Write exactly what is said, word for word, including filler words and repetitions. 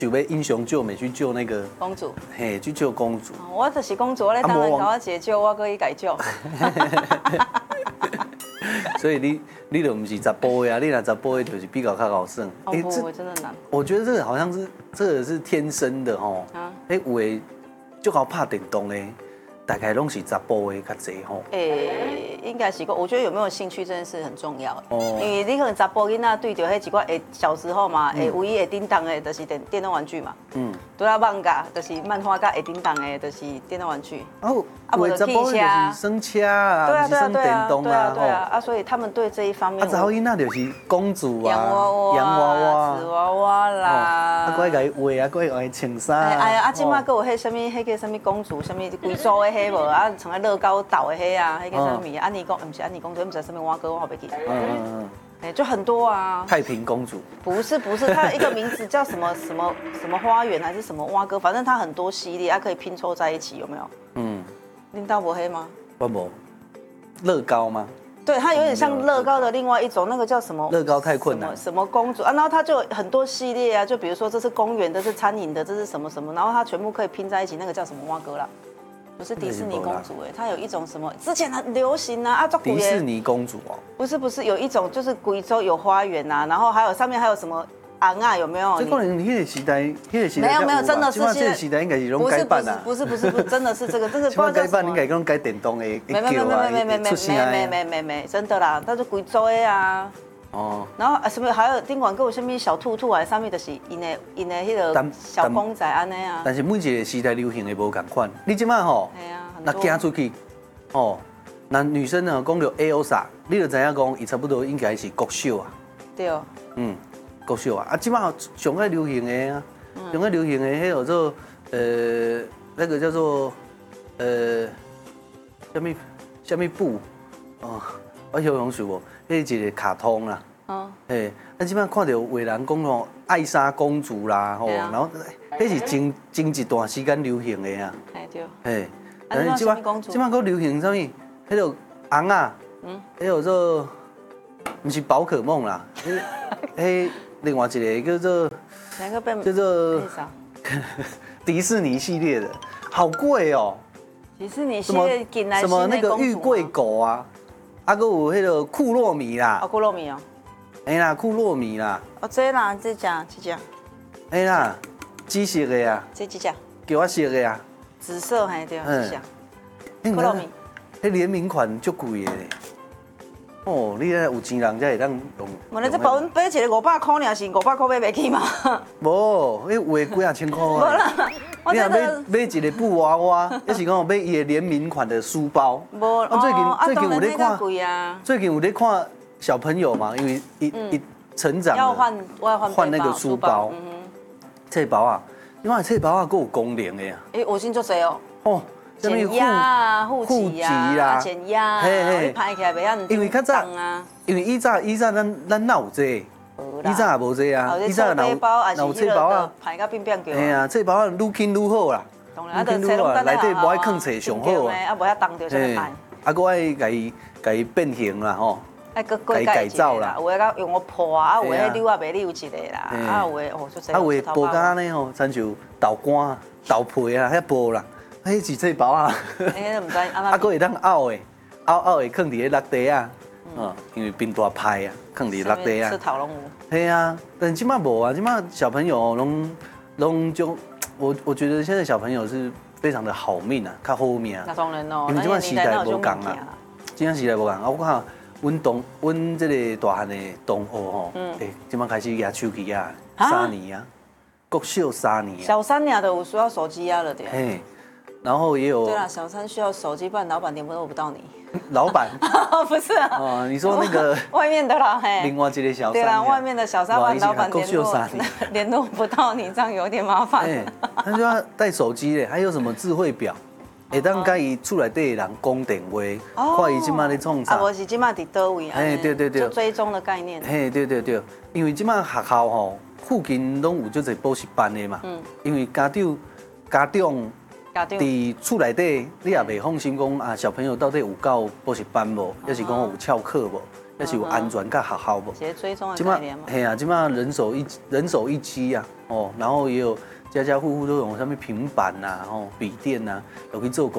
就要英雄救美去救那个公主， 嘿，去救公主。 我就是公主，我咧当然搞我解救，我可以解救。 所以你你就不是十步的啊，你若十步的就是比较较好算。 哦不，我真的难。 我觉得这个好像是这个是天生的吼。啊。哎，有的就好拍电动的。大概拢是十步的较济吼。 诶，应该是个，我觉得有没有兴趣这件事很重要。哦。因为你可能十步囡仔对着迄一寡诶小时候嘛，诶唯一会叮当的，就是电电动玩具嘛。嗯。对啊，漫画就是漫画甲会叮当的，就是电动玩具。 哦。啊，有十步就是升车啊， 对啊对啊对啊对啊对啊啊，所以他们对这一方面。 啊，查某囡仔就是公主啊， 洋娃娃、 洋娃娃、 纸娃娃啦。 啊，搁爱画啊，搁爱穿衫。 哎呀，啊，即马搁有迄什么，迄个什么公主，什么贵州的迄无啊，像迄乐高岛的迄啊，迄个什么安妮公，不是安妮公主，不知什么蛙哥，我好袂记。嗯嗯嗯。哎，就很多啊。 太平公主。不是不是，它一个名字叫什么什么什么花园还是什么蛙哥，反正它很多系列，它可以拼凑在一起，有没有？嗯。拎到不黑吗？ 不不。乐高吗？ 对，它有点像乐高的另外一种，那个叫什么？ 乐高太困难。 什么公主啊？然后它就很多系列啊，就比如说这是公园的，这是餐饮的，这是什么什么，然后它全部可以拼在一起，那个叫什么蛙哥啦？不是迪士尼公主哎，它有一种什么之前很流行啊啊， 迪士尼公主哦。 不是不是，有一种就是贵州有花园呐，然后还有上面还有什么昂啊，有没有？ 这可能你那个时代，那个时代没有没有，真的是现在时代应该是拢改版啊。 不是不是不是，真的是这个，这个不知道改版应该讲改电动的， 没没没没没没没没没没没，真的啦，它是贵州的啊。哦。然后啊什么还有顶管还有什么小兔兔啊，上面就是因的因的迄个小公仔安尼啊。 但是每一个时代流行的无同款，你即摆吼，那行出去，哦，那女生呢讲到 Elsa， 你就知影讲伊差不多应该是国秀啊。对。嗯。国秀啊，啊，即摆上爱流行的啊，上爱流行的迄叫做呃那个叫做呃什么什么布哦，我形容是无，迄是一个卡通啦。哦。嘿，啊，即摆看到有人讲吼艾莎公主啦，吼，然后迄是前前一段时间流行的啊。哎对。嘿，但是即摆即摆佫流行啥物？迄个红啊，嗯，迄叫做毋是宝可梦啦，迄迄。另外一个叫做叫做迪士尼系列的，好贵哦。 迪士尼系列进来什么那个玉桂狗啊，啊个有迄个库洛米啦。 哦，库洛米哦。 哎啦，库洛米啦。 哦，这啦，这只这只。 哎啦，紫色的呀。 这几只？ 叫我色的呀。 紫色还对，这只。库洛米。 迄联名款足贵的。哦，你咧有钱人才会当用。 无咧，这保温买一个五百块尔，是五百块买袂起嘛？ 无，迄有诶几啊千块啊。无啦，你若买买一个布娃娃，还是讲买伊的联名款的书包。无， 哦， 最近最近有咧看， 最近有咧看小朋友嘛，因为一一成长要换要换换那个书包。嗯哼。册包啊，因为册包啊，佫有功能的呀。 诶，我先做侪哦。哦。 减压啊，护脊啊，减压啊，你拍起来袂遐因为较早啊，因为以早以早咱咱哪有这，以早也无这啊，以早哪有哪有册包啊， 拍到变变叫。 嘿啊，册包啊，愈轻愈好啦， 愈轻愈好， 内底无爱放册上好啊， 啊无遐重着先拍。 啊，佫爱家己家己变形啦吼， 爱佫改改造啦，有诶甲用我破啊，有诶溜啊袂溜一个啦，啊有诶哦就这。 啊有诶薄甲安尼吼，亲像豆干、豆皮啊，遐薄啦。迄是册包啊，啊，佫会当拗的，拗拗会放伫咧落地啊，哦，因为变大派啊，放伫落地啊。 吃头拢有。 嘿啊，但即摆无啊，即摆小朋友拢拢就，我我觉得现在小朋友是非常的好命啊，较好命啊。 那当然咯， 因为即摆时代无共啊，即摆时代无共啊，我看阮同阮这个大汉的同学吼，诶，即摆开始举手机啊，三年啊，国小三年。 小三年的有需要手机啊了点。嘿。 然后也有对啦，小三需要手机，不然老板联络不到你。 老板不是啊， 哦，你说那个外面的啦，嘿， 另外一个小三， 对啦，外面的小三把老板联络联络不到你，这样有点麻烦。哎， 他就要带手机嘞，还有什么智慧表，会当甲伊厝内底的人讲电话，看伊即马咧创啥。 啊，无是即马伫倒位啊？ 哎，对对对， 就追踪的概念。 嘿，对对对，因为即马学校吼附近拢有足侪补习班的嘛，嗯，因为家长家长。伫厝内底，你也袂放心讲啊，小朋友到底有到补习班无？还是讲有翘课无？还是有安全甲学校无？ 直接追踪的概念嘛。 嘿啊，即马人手一人手一机啊， 哦，然后也有家家户户都有什么平板呐、哦笔电呐、有去做功